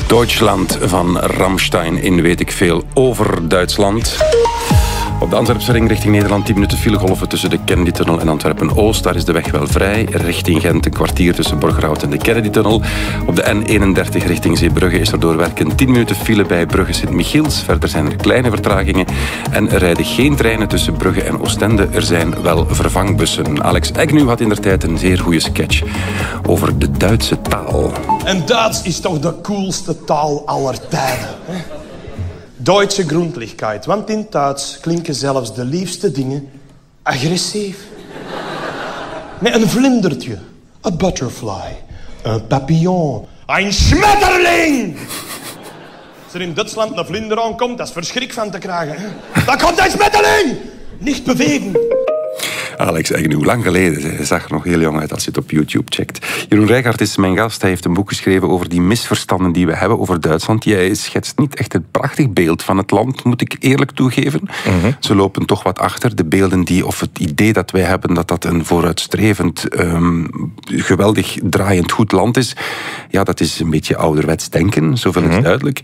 Deutschland van Rammstein in Weet ik veel over Duitsland. Op de Antwerpse ring richting Nederland 10 minuten filegolven tussen de Kennedy-tunnel en Antwerpen-Oost. Daar is de weg wel vrij. Richting Gent een kwartier tussen Borgerhout en de Kennedy-tunnel. Op de N31 richting Zeebrugge is er doorwerken 10 minuten file bij Brugge Sint-Michiels. Verder zijn er kleine vertragingen. En er rijden geen treinen tussen Brugge en Oostende. Er zijn wel vervangbussen. Alex Agnew had indertijd een zeer goede sketch over de Duitse taal. En Duits is toch de coolste taal aller tijden. Hè? Duitse Grundlichkeit, want in Duits klinken zelfs de liefste dingen agressief. Met een vlindertje, een butterfly, een papillon, een schmetterling. Als er in Duitsland een vlinder aankomt, dat is verschrik van te krijgen. Hè? Daar komt een schmetterling! Niet bewegen. Alex Agnew, lang geleden. Hij zag er nog heel jong uit als je het op YouTube checkt. Jeroen Rijkaard is mijn gast. Hij heeft een boek geschreven over die misverstanden die we hebben over Duitsland. Jij schetst niet echt een prachtig beeld van het land, moet ik eerlijk toegeven. Mm-hmm. Ze lopen toch wat achter. De beelden die, of het idee dat wij hebben dat dat een vooruitstrevend, geweldig draaiend goed land is, ja, dat is een beetje ouderwets denken. Zoveel is duidelijk.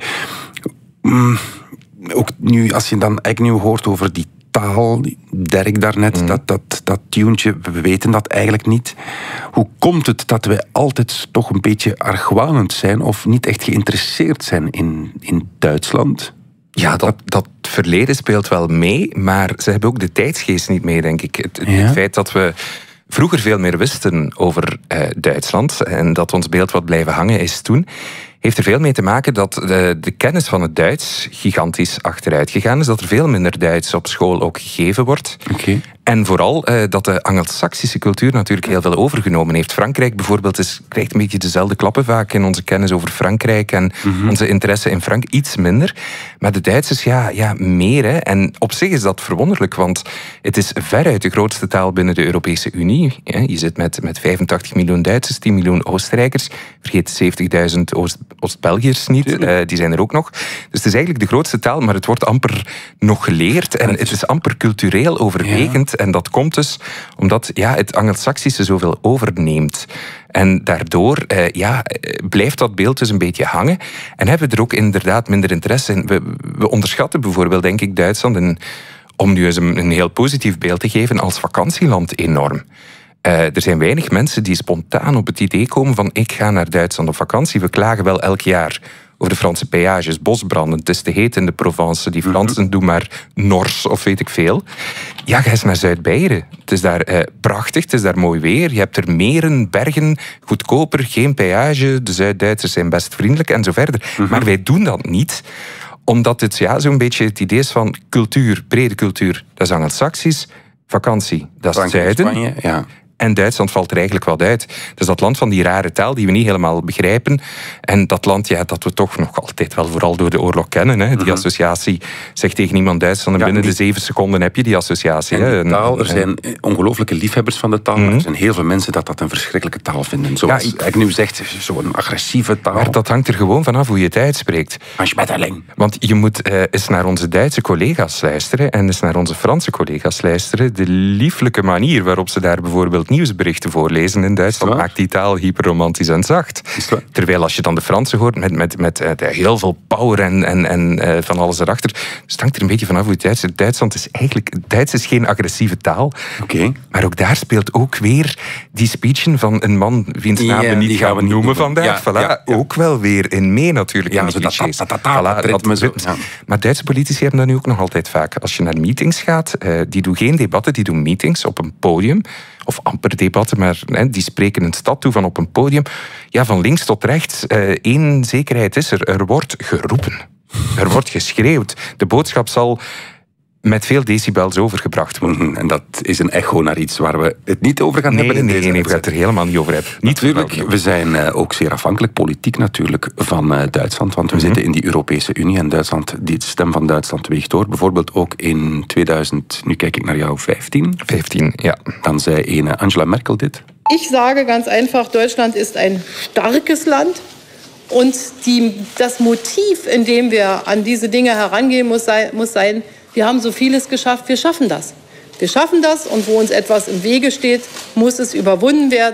Ook nu, als je dan Agnew hoort over die taal, Dirk daarnet, dat tuentje, we weten dat eigenlijk niet. Hoe komt het dat wij altijd toch een beetje argwanend zijn of niet echt geïnteresseerd zijn in Duitsland? Ja, dat verleden speelt wel mee, maar ze hebben ook de tijdsgeest niet mee, denk ik. Het feit dat we vroeger veel meer wisten over Duitsland en dat ons beeld wat blijven hangen is toen, heeft er veel mee te maken dat de kennis van het Duits gigantisch achteruit gegaan is. Dat er veel minder Duits op school ook gegeven wordt. Okay. En vooral dat de Angelsaksische cultuur natuurlijk heel veel overgenomen heeft. Frankrijk bijvoorbeeld krijgt een beetje dezelfde klappen vaak in onze kennis over Frankrijk en onze interesse in Frankrijk. Iets minder. Maar de Duitsers, ja meer. Hè. En op zich is dat verwonderlijk, want het is veruit de grootste taal binnen de Europese Unie. Je zit met 85 miljoen Duitsers, 10 miljoen Oostenrijkers. Vergeet 70.000 Oost-Belgiërs niet, die zijn er ook nog. Dus het is eigenlijk de grootste taal, maar het wordt amper nog geleerd. En het is amper cultureel overwegend. Ja. En dat komt dus omdat het Angelsaksische zoveel overneemt. En daardoor blijft dat beeld dus een beetje hangen. En hebben we er ook inderdaad minder interesse in. We onderschatten bijvoorbeeld, denk ik, Duitsland, om nu eens een heel positief beeld te geven, als vakantieland enorm. Er zijn weinig mensen die spontaan op het idee komen van ik ga naar Duitsland op vakantie. We klagen wel elk jaar over de Franse peages, bosbranden, het is te heet in de Provence, die Fransen doen maar nors of weet ik veel. Ja, ga eens naar Zuid-Beieren. Het is daar prachtig, het is daar mooi weer, je hebt er meren, bergen, goedkoper, geen peage, de Zuid-Duitsers zijn best vriendelijk en zo verder. Maar wij doen dat niet, omdat het zo'n beetje het idee is van cultuur, brede cultuur, dat is Angelsaksisch, vakantie, dat is het zuiden. Spanje, ja. En Duitsland valt er eigenlijk wat uit. Dus dat land van die rare taal die we niet helemaal begrijpen. En dat land dat we toch nog altijd wel vooral door de oorlog kennen. Hè. Die associatie zegt tegen iemand Duitsland en binnen de 7 seconden heb je die associatie. En die taal, er zijn ongelooflijke liefhebbers van de taal. Maar er zijn heel veel mensen dat een verschrikkelijke taal vinden. Zoals ik nu zegt, zo'n agressieve taal. Maar dat hangt er gewoon vanaf hoe je het uitspreekt. Een schmetterling. Want je moet eens naar onze Duitse collega's luisteren en eens naar onze Franse collega's luisteren. De lieflijke manier waarop ze daar bijvoorbeeld nieuwsberichten voorlezen in Duitsland maakt die taal hyperromantisch en zacht. Terwijl als je dan de Fransen hoort met heel veel power en van alles erachter, dus het hangt er een beetje vanaf hoe het Duits. Duitsland is eigenlijk, Duits is geen agressieve taal. Okay. Maar ook daar speelt ook weer die speechen van een man wiens naam we niet gaan noemen vandaag. Ook wel weer in mee natuurlijk. Ja, in die clichés. Maar Duitse politici hebben dat nu ook nog altijd vaak. Als je naar meetings gaat, die doen geen debatten, die doen meetings op een podium. Of amper debatten, maar die spreken een stad toe van op een podium. Ja, van links tot rechts. Één zekerheid is er wordt geroepen. Er wordt geschreeuwd. De boodschap zal met veel decibels overgebracht worden. En dat is een echo naar iets waar we het niet over gaan hebben. Nee, we gaan het er helemaal niet over hebben. Natuurlijk, we zijn ook zeer afhankelijk, politiek natuurlijk, van Duitsland. Want we zitten in die Europese Unie en Duitsland, die stem van Duitsland weegt door. Bijvoorbeeld ook in 2000, nu kijk ik naar jou, 15. 15, ja. Dan zei ene Angela Merkel dit. Ich sage ganz einfach, Deutschland ist ein starkes Land. Und das Motiv, in dem wir an diese Dinge herangehen, muss sein, wir haben so vieles geschafft, wir schaffen das. Wir schaffen das und wo uns etwas im Wege steht, muss es überwunden werden,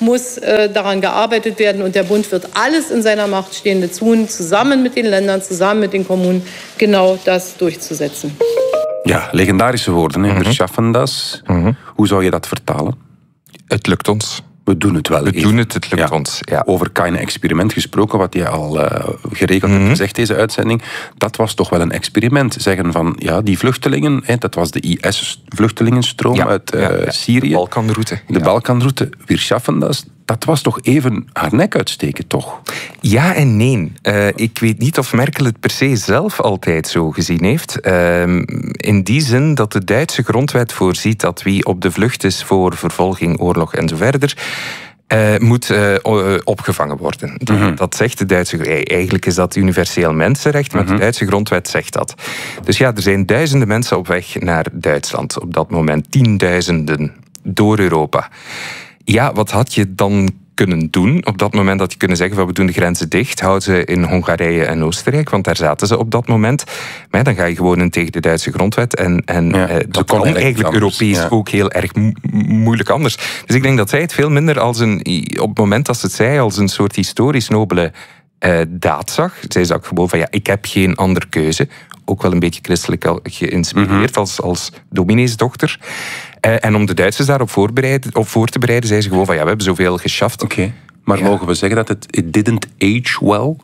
muss daran gearbeitet werden. Und der Bund wird alles in seiner Macht Stehende tun, zusammen mit den Ländern, zusammen mit den Kommunen, genau das durchzusetzen. Ja, legendarische woorden. Hè? We schaffen das. Hoe zou je dat vertalen? Het lukt ons. We doen het wel. Het lukt ons. Ja. Over kleine experiment gesproken, wat je al geregeld hebt gezegd, deze uitzending. Dat was toch wel een experiment. Zeggen van, die vluchtelingen, dat was de IS-vluchtelingenstroom uit Syrië. De Balkanroute. De Balkanroute. Wir schaffen das. Dat was toch even haar nek uitsteken, toch? Ja en nee. Ik weet niet of Merkel het per se zelf altijd zo gezien heeft. In die zin dat de Duitse grondwet voorziet dat wie op de vlucht is voor vervolging, oorlog en zo verder, moet opgevangen worden. Dat zegt de Duitse... Eigenlijk is dat universeel mensenrecht, maar de Duitse grondwet zegt dat. Dus ja, er zijn duizenden mensen op weg naar Duitsland. Op dat moment 10.000 door Europa. Ja, wat had je dan kunnen doen? Op dat moment had je kunnen zeggen van we doen de grenzen dicht, houden ze in Hongarije en Oostenrijk, want daar zaten ze op dat moment. Maar dan ga je gewoon in tegen de Duitse grondwet dat kan eigenlijk Europees ook heel erg moeilijk anders. Dus ik denk dat zij het veel minder als op het moment dat ze het zei, als een soort historisch nobele daad zag. Zij zag gewoon van ik heb geen andere keuze. Ook wel een beetje christelijk geïnspireerd als domineesdochter. En om de Duitsers daarop voor te bereiden, zei ze gewoon van we hebben zoveel geschaft. Oké. Maar mogen we zeggen dat it didn't age well?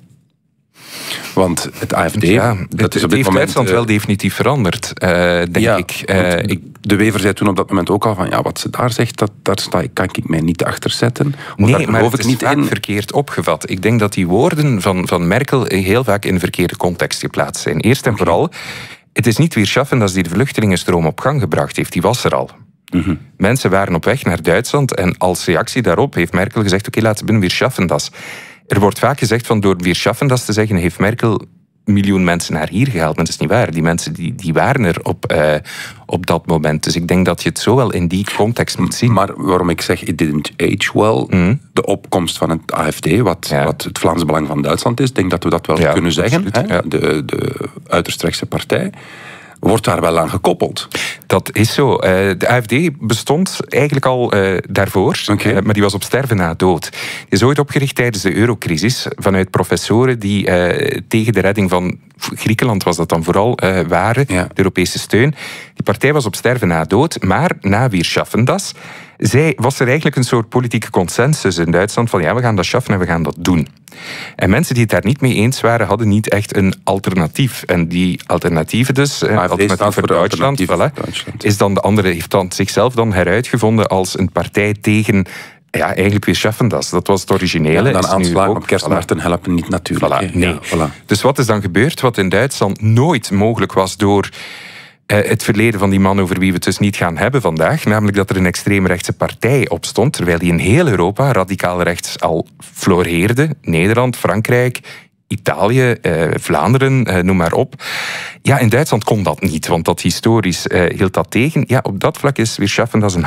Want het AfD... Ja, dat is op dit moment Duitsland wel definitief veranderd, denk ik. De Wever zei toen op dat moment ook al van wat ze daar zegt, kan ik mij niet achter zetten. Nee, maar het is vaak verkeerd opgevat. Ik denk dat die woorden van Merkel heel vaak in de verkeerde context geplaatst zijn. Eerst en vooral, het is niet Wir schaffen dat die de vluchtelingenstroom op gang gebracht heeft. Die was er al. Mensen waren op weg naar Duitsland en als reactie daarop heeft Merkel gezegd oké, laten we binnen Wir schaffen das. Er wordt vaak gezegd van door Wir schaffen das te zeggen heeft Merkel 1 miljoen mensen naar hier gehaald. Maar dat is niet waar. Die mensen die waren er op dat moment. Dus ik denk dat je het zo wel in die context moet zien. Maar waarom ik zeg it didn't age well, de opkomst van het AfD, wat het Vlaams Belang van Duitsland is, denk dat we dat wel kunnen zeggen. De uiterst rechtse partij wordt daar wel aan gekoppeld. Dat is zo. De AfD bestond eigenlijk al daarvoor, maar die was op sterven na dood. Die is ooit opgericht tijdens de eurocrisis vanuit professoren die tegen de redding van Griekenland was dat dan vooral waren, de Europese steun. Die partij was op sterven na dood, maar na Wir schaffen das was er eigenlijk een soort politieke consensus in Duitsland van we gaan dat schaffen en we gaan dat doen. En mensen die het daar niet mee eens waren, hadden niet echt een alternatief. En die alternatieven dus, alternatief voor Duitsland, is dan de andere, heeft dan zichzelf dan heruitgevonden als een partij tegen eigenlijk Wir schaffen das. Dat was het originele. Dan aanslagen op kerstmarkten helpen niet natuurlijk. Nee. Dus wat is dan gebeurd? Wat in Duitsland nooit mogelijk was door het verleden van die man over wie we het dus niet gaan hebben vandaag, namelijk dat er een extreemrechtse partij opstond, terwijl die in heel Europa radicaal rechts al floreerde. Nederland, Frankrijk, Italië, Vlaanderen, noem maar op. Ja, in Duitsland kon dat niet, want dat historisch hield dat tegen. Ja, op dat vlak is Wir schaffen das een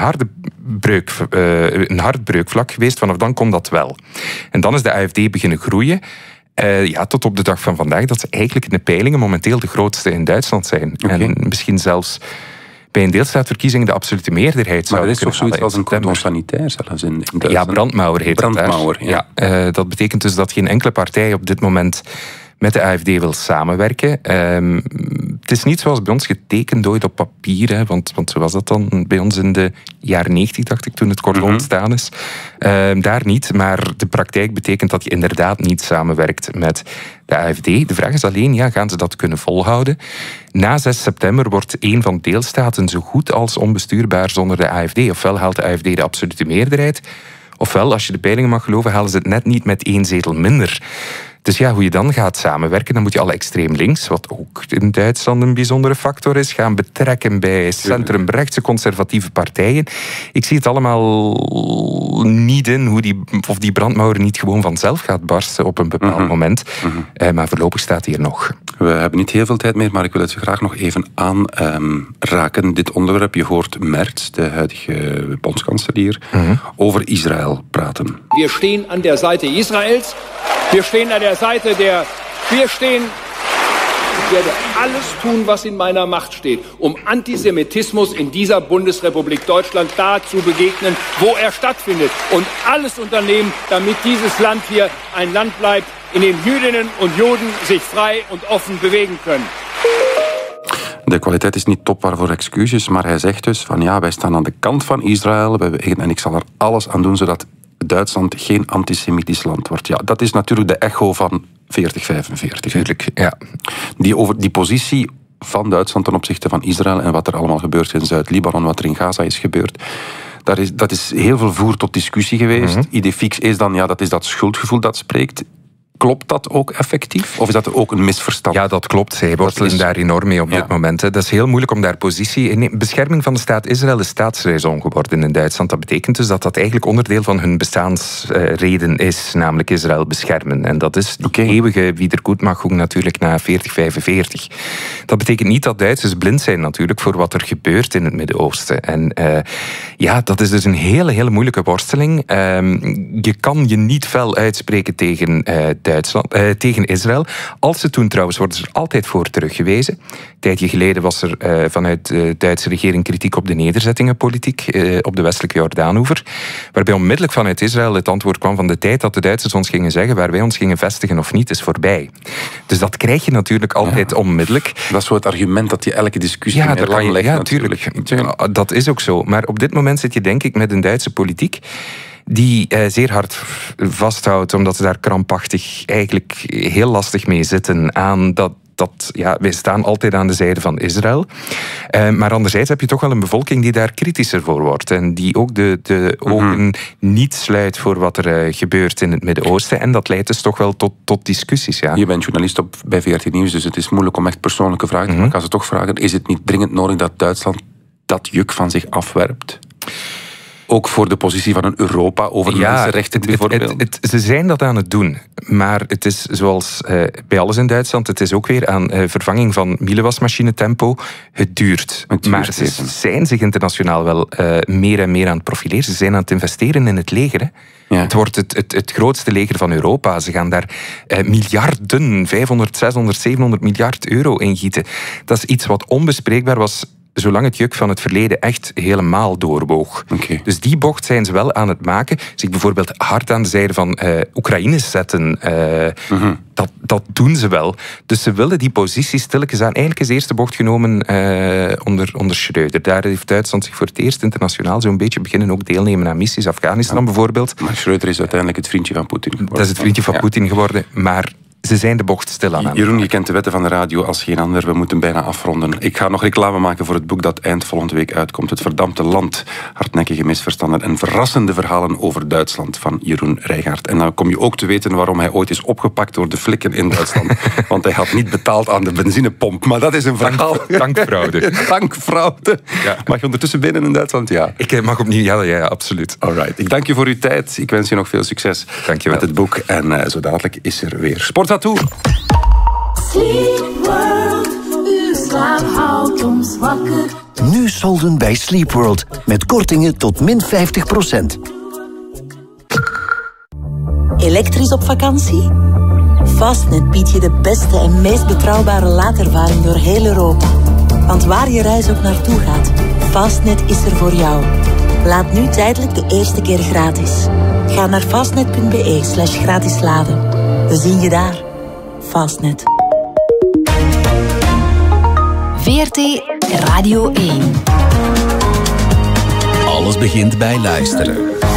hard breukvlak geweest. Vanaf dan kon dat wel. En dan is de AfD beginnen groeien. Tot op de dag van vandaag dat ze eigenlijk in de peilingen momenteel de grootste in Duitsland zijn. En misschien zelfs bij een deelstaatverkiezing de absolute meerderheid zou. Maar er is toch zoiets als een cordon sanitair zelfs in Duitsland? Ja, Brandmauer heet Brandmauer, dat daar. Dat betekent dus dat geen enkele partij op dit moment met de AfD wil samenwerken. Het is niet zoals bij ons getekend ooit op papier, want zo was dat dan bij ons in de jaren 90, dacht ik, toen het cordon ontstaan is. Daar niet, maar de praktijk betekent dat je inderdaad niet samenwerkt met de AfD. De vraag is alleen, gaan ze dat kunnen volhouden? Na 6 september wordt een van de deelstaten zo goed als onbestuurbaar zonder de AfD. Ofwel haalt de AfD de absolute meerderheid, ofwel, als je de peilingen mag geloven, halen ze het net niet met 1 zetel minder. Dus hoe je dan gaat samenwerken, dan moet je alle extreem links, wat ook in Duitsland een bijzondere factor is, gaan betrekken bij centrumrechtse conservatieve partijen. Ik zie het allemaal niet in of die brandmauer niet gewoon vanzelf gaat barsten op een bepaald moment. Maar voorlopig staat hier nog. We hebben niet heel veel tijd meer, maar ik wil het graag nog even aanraken, dit onderwerp. Je hoort Merz, de huidige bondskanselier, over Israël praten. We staan aan de zijde Israëls. Wir stehen Ich werde alles tun, was in meiner Macht steht, um Antisemitismus in dieser Bundesrepublik Deutschland da zu begegnen, wo er stattfindet. Und alles unternehmen, damit dieses Land hier ein Land bleibt, in dem Jüdinnen und Joden zich vrij en offen bewegen kunnen. De kwaliteit is niet topbaar voor excuses, maar hij zegt dus van ja, wij staan aan de kant van Israël en ik zal er alles aan doen zodat Duitsland geen antisemitisch land wordt. Ja, dat is natuurlijk de echo van 4045. Tuurlijk, ja. Die positie van Duitsland ten opzichte van Israël en wat er allemaal gebeurt in Zuid-Libanon, wat er in Gaza is gebeurd, dat is heel veel voer tot discussie geweest. Idee fix is dan, ja, dat is dat schuldgevoel dat spreekt. Klopt dat ook effectief? Of is dat ook een misverstand? Ja, dat klopt. Zij worstelen daar enorm mee op dit moment. Dat is heel moeilijk om daar positie in. Bescherming van de staat Israël is staatsraison geworden in Duitsland. Dat betekent dus dat dat eigenlijk onderdeel van hun bestaansreden is, namelijk Israël beschermen. En dat is de eeuwige Wiedergutmachung natuurlijk na 4045. Dat betekent niet dat Duitsers blind zijn natuurlijk voor wat er gebeurt in het Midden-Oosten. En ja, dat is dus een hele moeilijke worsteling. Je kan je niet fel uitspreken tegen tegen Israël. Als ze toen trouwens, worden ze er altijd voor teruggewezen. Een tijdje geleden was er vanuit de Duitse regering kritiek op de nederzettingenpolitiek op de westelijke Jordaanoever, waarbij onmiddellijk vanuit Israël het antwoord kwam van de tijd dat de Duitsers ons gingen zeggen waar wij ons gingen vestigen of niet, is voorbij. Dus dat krijg je natuurlijk altijd onmiddellijk. Dat is zo het argument dat je elke discussie in lang legt. Ja, natuurlijk. Dat is ook zo. Maar op dit moment zit je denk ik met een Duitse politiek die zeer hard vasthoudt, omdat ze daar krampachtig eigenlijk heel lastig mee zitten aan dat wij staan altijd aan de zijde van Israël. Maar anderzijds heb je toch wel een bevolking die daar kritischer voor wordt. En die ook de ogen niet sluit voor wat er gebeurt in het Midden-Oosten. En dat leidt dus toch wel tot discussies. Ja. Je bent journalist bij VRT Nieuws, dus het is moeilijk om echt persoonlijke vragen te maken. Ik ga ze toch vragen, is het niet dringend nodig dat Duitsland dat juk van zich afwerpt? Ook voor de positie van een Europa over mensenrechten bijvoorbeeld. Ze zijn dat aan het doen. Maar het is zoals bij alles in Duitsland, het is ook weer aan vervanging van mielenwasmachine tempo. Het duurt. Maar ze zijn zich internationaal wel meer en meer aan het profileren. Ze zijn aan het investeren in het leger. Hè. Ja. Het wordt het grootste leger van Europa. Ze gaan daar miljarden, 500, 600, 700 miljard euro in gieten. Dat is iets wat onbespreekbaar was zolang het juk van het verleden echt helemaal doorwoog. Okay. Dus die bocht zijn ze wel aan het maken. Zich bijvoorbeeld hard aan de zijde van Oekraïne zetten. Dat doen ze wel. Dus ze willen die positie stilletjes aan. Eigenlijk is de eerste bocht genomen onder Schröder. Daar heeft Duitsland zich voor het eerst internationaal zo'n beetje beginnen ook deelnemen aan missies. Afghanistan bijvoorbeeld. Maar Schröder is uiteindelijk het vriendje van Poetin geworden. Dat is het vriendje van Poetin geworden, maar ze zijn de bocht stil aan. Jeroen, je kent de wetten van de radio als geen ander. We moeten bijna afronden. Ik ga nog reclame maken voor het boek dat eind volgende week uitkomt. Het verdampte land. Hardnekkige misverstanden en verrassende verhalen over Duitsland van Jeroen Rijgaard. En dan kom je ook te weten waarom hij ooit is opgepakt door de flikken in Duitsland. Want hij had niet betaald aan de benzinepomp. Maar dat is een verhaal. Dankfraude. Dankfraude. Ja. Mag je ondertussen binnen in Duitsland? Ja. Ik mag opnieuw. Ja, absoluut. Alright. Ik dank je voor uw tijd. Ik wens je nog veel succes met het boek. En zo dadelijk is er weer Sport Tattoo. Sleep World, uw slaap houdt ons wakker. Nu solden bij Sleep World met kortingen tot min 50%. Elektrisch op vakantie? Fastnet biedt je de beste en meest betrouwbare laadervaring door heel Europa. Want waar je reis ook naartoe gaat, Fastnet is er voor jou. Laat nu tijdelijk de eerste keer gratis. Ga naar fastnet.be/gratis laden. We zien je daar. Fastnet. VRT Radio 1. Alles begint bij luisteren.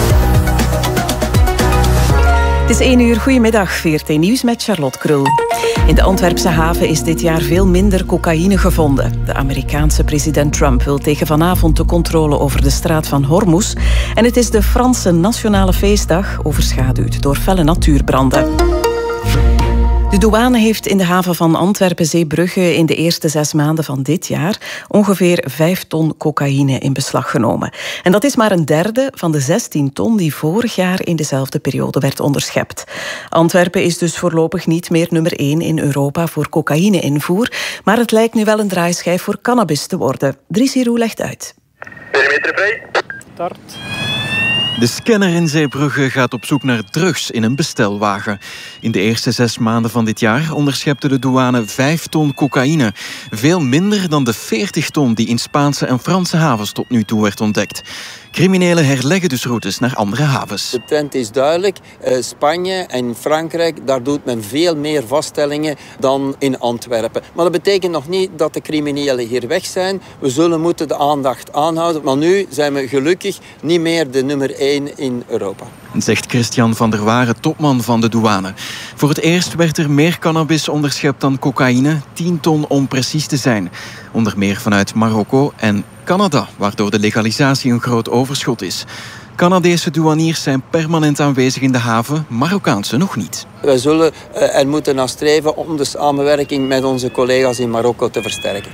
Het is 1 uur. Goedemiddag, VRT Nieuws met Charlotte Krul. In de Antwerpse haven is dit jaar veel minder cocaïne gevonden. De Amerikaanse president Trump wil tegen vanavond de controle over de straat van Hormuz. En het is de Franse nationale feestdag, overschaduwd door felle natuurbranden. De douane heeft in de haven van Antwerpen-Zeebrugge in de eerste 6 maanden van dit jaar ongeveer 5 ton cocaïne in beslag genomen. En dat is maar een derde van de 16 ton die vorig jaar in dezelfde periode werd onderschept. Antwerpen is dus voorlopig niet meer nummer 1 in Europa voor cocaïne-invoer, maar het lijkt nu wel een draaischijf voor cannabis te worden. Dries Hierou legt uit. Perimeter vrij. Start. De scanner in Zeebrugge gaat op zoek naar drugs in een bestelwagen. In de eerste 6 maanden van dit jaar onderschepte de douane 5 ton cocaïne. Veel minder dan de 40 ton die in Spaanse en Franse havens tot nu toe werd ontdekt. Criminelen herleggen dus routes naar andere havens. De trend is duidelijk. Spanje en Frankrijk, daar doet men veel meer vaststellingen dan in Antwerpen. Maar dat betekent nog niet dat de criminelen hier weg zijn. We zullen moeten de aandacht aanhouden. Maar nu zijn we gelukkig niet meer de nummer 1 in Europa. Zegt Christian van der Waren, topman van de douane. Voor het eerst werd er meer cannabis onderschept dan cocaïne. 10 ton om precies te zijn. Onder meer vanuit Marokko en Canada, waardoor de legalisatie een groot overschot is. Canadese douaniers zijn permanent aanwezig in de haven, Marokkaanse nog niet. Wij zullen er moeten naar streven om de samenwerking met onze collega's in Marokko te versterken.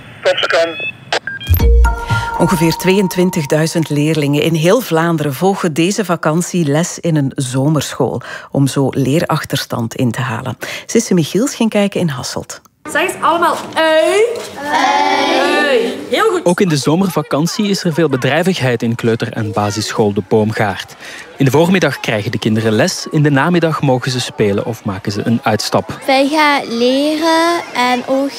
Ongeveer 22.000 leerlingen in heel Vlaanderen volgen deze vakantie les in een zomerschool, om zo leerachterstand in te halen. Sisse Michiels ging kijken in Hasselt. Zeg eens allemaal ui. Heel goed. Ook in de zomervakantie is er veel bedrijvigheid in kleuter- en basisschool De Boomgaard. In de voormiddag krijgen de kinderen les, in de namiddag mogen ze spelen of maken ze een uitstap. Wij gaan leren en ook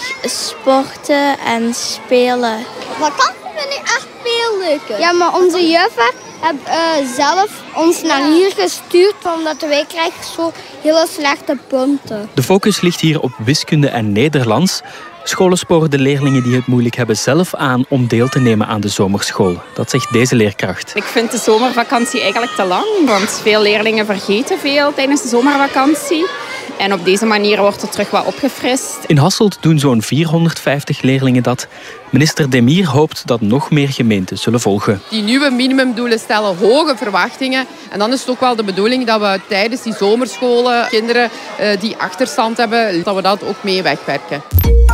sporten en spelen. Vakantie vind ik echt veel leuker. Ja, maar onze juffen hebben zelf ons naar hier gestuurd, omdat wij krijgen zo hele slechte punten. De focus ligt hier op wiskunde en Nederlands. Scholen sporen de leerlingen die het moeilijk hebben zelf aan om deel te nemen aan de zomerschool. Dat zegt deze leerkracht. Ik vind de zomervakantie eigenlijk te lang, want veel leerlingen vergeten veel tijdens de zomervakantie. En op deze manier wordt het terug wat opgefrist. In Hasselt doen zo'n 450 leerlingen dat. Minister Demir hoopt dat nog meer gemeenten zullen volgen. Die nieuwe minimumdoelen stellen hoge verwachtingen. En dan is het ook wel de bedoeling dat we tijdens die zomerscholen kinderen die achterstand hebben, dat we dat ook mee wegwerken.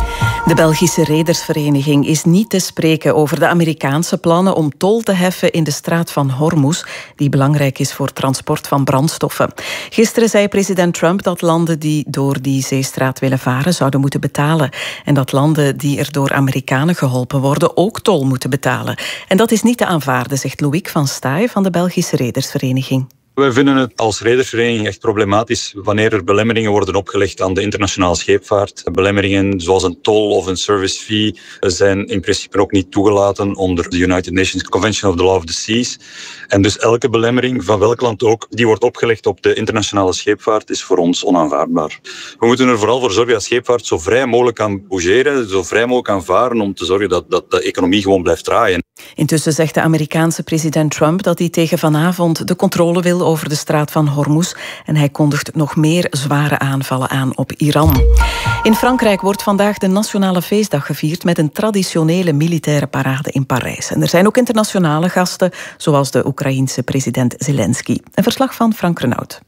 De Belgische Redersvereniging is niet te spreken over de Amerikaanse plannen om tol te heffen in de straat van Hormuz, die belangrijk is voor transport van brandstoffen. Gisteren zei president Trump dat landen die door die zeestraat willen varen zouden moeten betalen. En dat landen die er door Amerikanen geholpen worden ook tol moeten betalen. En dat is niet te aanvaarden, zegt Loïc van Staaij van de Belgische Redersvereniging. Wij vinden het als redersvereniging echt problematisch wanneer er belemmeringen worden opgelegd aan de internationale scheepvaart. Belemmeringen zoals een tol of een service fee zijn in principe ook niet toegelaten onder de United Nations Convention of the Law of the Seas. En dus elke belemmering, van welk land ook, die wordt opgelegd op de internationale scheepvaart, is voor ons onaanvaardbaar. We moeten er vooral voor zorgen dat scheepvaart zo vrij mogelijk kan bougeren, zo vrij mogelijk kan varen, om te zorgen dat de economie gewoon blijft draaien. Intussen zegt de Amerikaanse president Trump dat hij tegen vanavond de controle wil over de straat van Hormuz. En hij kondigt nog meer zware aanvallen aan op Iran. In Frankrijk wordt vandaag de Nationale Feestdag gevierd met een traditionele militaire parade in Parijs. En er zijn ook internationale gasten, zoals de Oekraïense president Zelensky. Een verslag van Frank Renaud.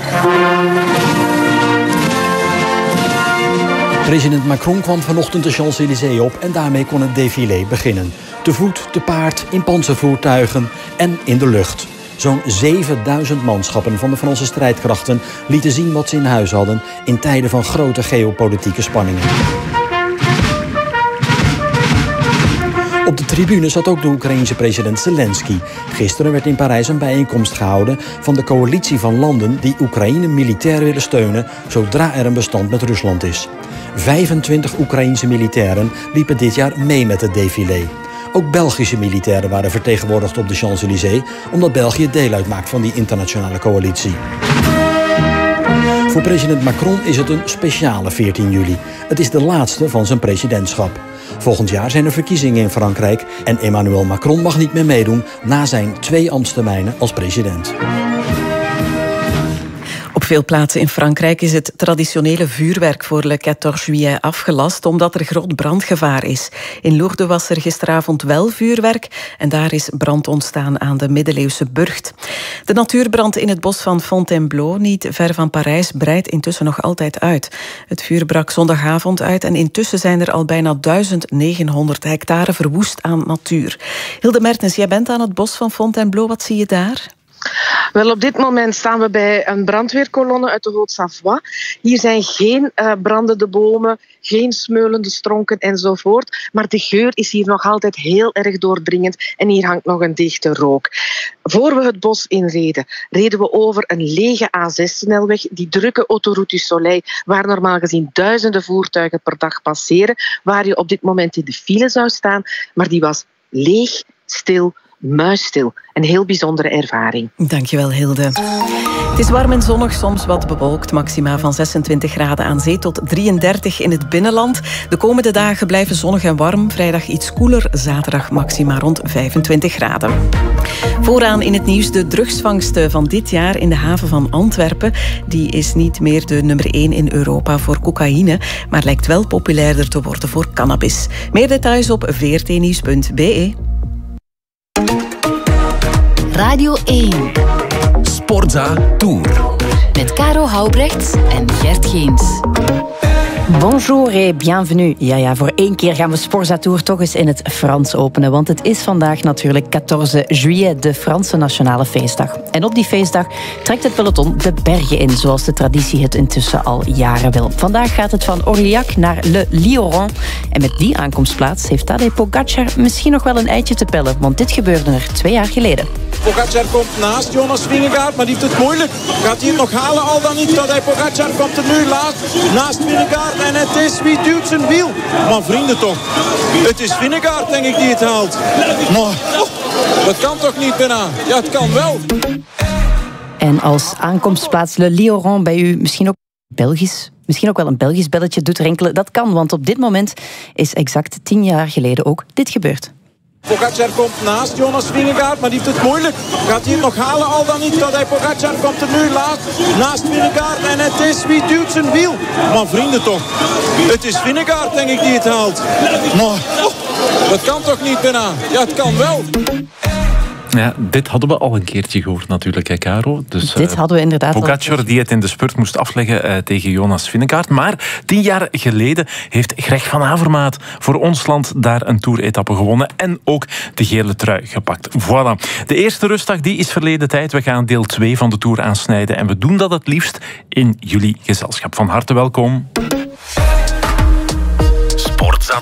President Macron kwam vanochtend de Champs-Élysées op en daarmee kon het défilé beginnen. Te voet, te paard, in panzervoertuigen en in de lucht. Zo'n 7000 manschappen van de Franse strijdkrachten lieten zien wat ze in huis hadden in tijden van grote geopolitieke spanningen. Op de tribune zat ook de Oekraïense president Zelensky. Gisteren werd in Parijs een bijeenkomst gehouden van de coalitie van landen die Oekraïne militair willen steunen zodra er een bestand met Rusland is. 25 Oekraïense militairen liepen dit jaar mee met het défilé. Ook Belgische militairen waren vertegenwoordigd op de Champs-Élysées, omdat België deel uitmaakt van die internationale coalitie. Voor president Macron is het een speciale 14 juli. Het is de laatste van zijn presidentschap. Volgend jaar zijn er verkiezingen in Frankrijk en Emmanuel Macron mag niet meer meedoen na zijn 2 ambtstermijnen als president. Op veel plaatsen in Frankrijk is het traditionele vuurwerk voor Le 14 juillet afgelast omdat er groot brandgevaar is. In Lourdes was er gisteravond wel vuurwerk en daar is brand ontstaan aan de middeleeuwse burcht. De natuurbrand in het bos van Fontainebleau, niet ver van Parijs, breidt intussen nog altijd uit. Het vuur brak zondagavond uit en intussen zijn er al bijna 1900 hectare verwoest aan natuur. Hilde Mertens, jij bent aan het bos van Fontainebleau. Wat zie je daar? Wel, op dit moment staan we bij een brandweerkolonne uit de Haute-Savoie. Hier zijn geen brandende bomen, geen smeulende stronken enzovoort. Maar de geur is hier nog altijd heel erg doordringend en hier hangt nog een dichte rook. Voor we het bos inreden, reden we over een lege A6-snelweg, die drukke Autoroute du Soleil, waar normaal gezien duizenden voertuigen per dag passeren, waar je op dit moment in de file zou staan, maar die was leeg, stil, muisstil. Een heel bijzondere ervaring. Dankjewel, Hilde. Het is warm en zonnig, soms wat bewolkt. Maxima van 26 graden aan zee tot 33 in het binnenland. De komende dagen blijven zonnig en warm. Vrijdag iets koeler, zaterdag maxima rond 25 graden. Vooraan in het nieuws de drugsvangst van dit jaar in de haven van Antwerpen. Die is niet meer de nummer 1 in Europa voor cocaïne, maar lijkt wel populairder te worden voor cannabis. Meer details op vrtnieuws.be. Radio 1. Sportza Tour. Met Caro Houbrechts en Gert Geens. Bonjour et bienvenue. Ja, voor 1 keer gaan we Sportza Tour toch eens in het Frans openen. Want het is vandaag natuurlijk 14 juillet, de Franse nationale feestdag. En op die feestdag trekt het peloton de bergen in, zoals de traditie het intussen al jaren wil. Vandaag gaat het van Orliac naar Le Lioran. En met die aankomstplaats heeft Tadej Pogacar misschien nog wel een eitje te pellen. Want dit gebeurde er 2 jaar geleden. Pogacar komt naast Jonas Vingegaard, maar die heeft het moeilijk. Gaat hij het nog halen? Al dan niet. Tadej Pogacar komt er nu naast Vingegaard. En het is wie duwt zijn wiel. Maar vrienden toch. Het is Vingegaard, denk ik, die het haalt. Maar dat kan toch niet bijna? Ja, het kan wel. En als aankomstplaats Le Lioran bij u misschien ook Belgisch, misschien ook wel een Belgisch belletje doet rinkelen. Dat kan, want op dit moment is exact 10 jaar geleden ook dit gebeurd. Pogacar komt naast Jonas Vingegaard, maar die heeft het moeilijk. Gaat hij het nog halen? Al dan niet. Tadej Pogacar komt er nu naast Vingegaard. En het is wie duwt zijn wiel. Maar vrienden toch. Het is Vingegaard, denk ik, die het haalt. Maar dat kan toch niet bijna? Ja, het kan wel. Ja, dit hadden we al een keertje gehoord natuurlijk, hè, Caro. Dus, dit hadden we inderdaad Pogacar die het in de spurt moest afleggen tegen Jonas Vingegaard. Maar 10 jaar geleden heeft Greg van Avermaat voor ons land daar een toeretappe gewonnen. En ook de gele trui gepakt. Voilà. De eerste rustdag die is verleden tijd. We gaan deel 2 van de Tour aansnijden. En we doen dat het liefst in jullie gezelschap. Van harte welkom.